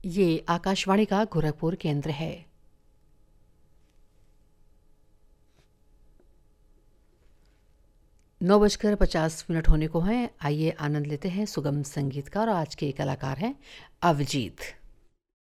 ये आकाशवाणी का गोरखपुर केंद्र है। 9:50 होने को हैं। आइए आनंद लेते हैं सुगम संगीत का और आज के कलाकार हैं अविजीत।